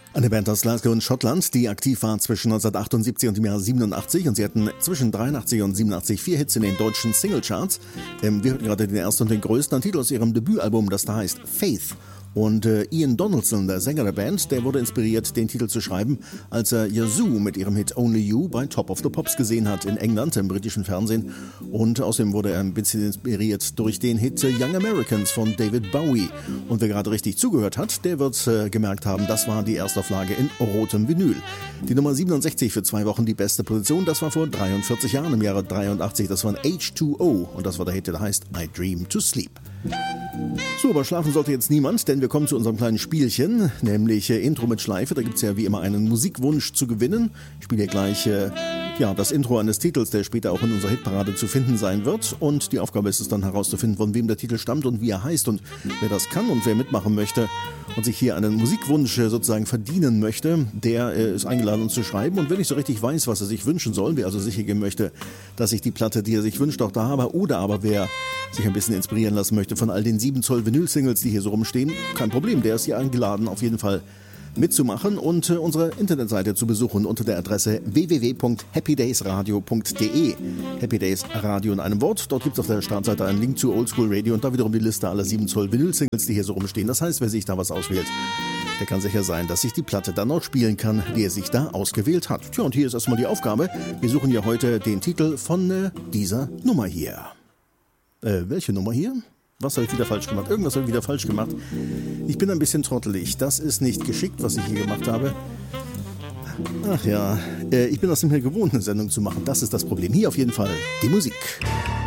Eine Band aus Glasgow in Schottland, die aktiv war zwischen 1978 und dem Jahr 87 und sie hatten zwischen 83 und 87 4 Hits in den deutschen Singlecharts. Wir hören gerade den ersten und den größten Titel aus ihrem Debütalbum, das da heißt Faith. Und Ian Donaldson, der Sänger der Band, der wurde inspiriert, den Titel zu schreiben, als er Yazoo mit ihrem Hit Only You bei Top of the Pops gesehen hat in England, im britischen Fernsehen. Und außerdem wurde er ein bisschen inspiriert durch den Hit Young Americans von David Bowie. Und wer gerade richtig zugehört hat, der wird gemerkt haben, das war die Erstauflage in rotem Vinyl. Die Nummer 67 für 2 Wochen die beste Position, das war vor 43 Jahren, im Jahre 83. Das war ein H2O und das war der Hit, der heißt I Dream to Sleep. So, aber schlafen sollte jetzt niemand, denn wir kommen zu unserem kleinen Spielchen, nämlich Intro mit Schleife. Da gibt es ja wie immer einen Musikwunsch zu gewinnen. Ich spiele hier gleich das Intro eines Titels, der später auch in unserer Hitparade zu finden sein wird. Und die Aufgabe ist es dann herauszufinden, von wem der Titel stammt und wie er heißt. Und wer das kann und wer mitmachen möchte und sich hier einen Musikwunsch sozusagen verdienen möchte, der ist eingeladen, uns zu schreiben. Und wenn ich so richtig weiß, was er sich wünschen soll, wer also sicher gehen möchte, dass ich die Platte, die er sich wünscht, auch da habe, oder aber wer sich ein bisschen inspirieren lassen möchte von all den 7 Zoll Vinyl-Singles, die hier so rumstehen, kein Problem, der ist hier eingeladen, auf jeden Fall mitzumachen und unsere Internetseite zu besuchen unter der Adresse www.happydaysradio.de. Happy Days Radio in einem Wort. Dort gibt es auf der Startseite einen Link zu Oldschool Radio und da wiederum die Liste aller 7 Zoll Vinyl-Singles, die hier so rumstehen. Das heißt, wer sich da was auswählt, der kann sicher sein, dass sich die Platte dann auch spielen kann, die er sich da ausgewählt hat. Tja, und hier ist erstmal die Aufgabe. Wir suchen ja heute den Titel von dieser Nummer hier. Welche Nummer hier? Was habe ich wieder falsch gemacht? Irgendwas habe ich wieder falsch gemacht. Ich bin ein bisschen trottelig. Das ist nicht geschickt, was ich hier gemacht habe. Ach ja, ich bin das nicht mehr gewohnt, eine Sendung zu machen. Das ist das Problem. Hier auf jeden Fall die Musik.